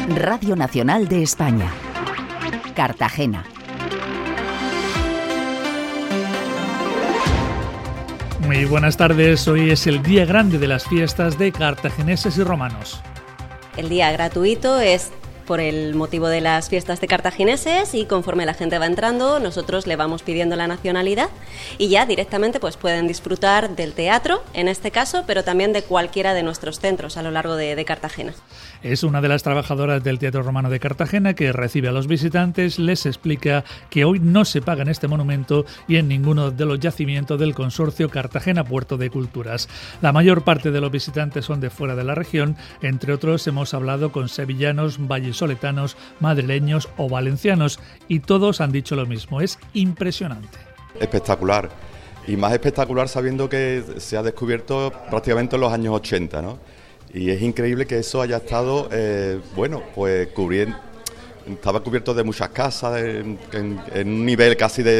Radio Nacional de España. Cartagena. Muy buenas tardes, hoy es el día grande de las fiestas de cartagineses y romanos. El día gratuito es por el motivo de las fiestas de cartagineses y conforme la gente va entrando nosotros le vamos pidiendo la nacionalidad y ya directamente pues pueden disfrutar del teatro en este caso, pero también de cualquiera de nuestros centros a lo largo de Cartagena. Es una de las trabajadoras del Teatro Romano de Cartagena que recibe a los visitantes, les explica que hoy no se paga en este monumento y en ninguno de los yacimientos del consorcio Cartagena Puerto de Culturas. La mayor parte de los visitantes son de fuera de la región, entre otros hemos hablado con sevillanos, vallisoletanos, madrileños o valencianos y todos han dicho lo mismo, es impresionante. Espectacular, y más espectacular sabiendo que se ha descubierto prácticamente en los años 80, ¿no? Y es increíble que eso haya estado, estaba cubierto de muchas casas, en un nivel casi de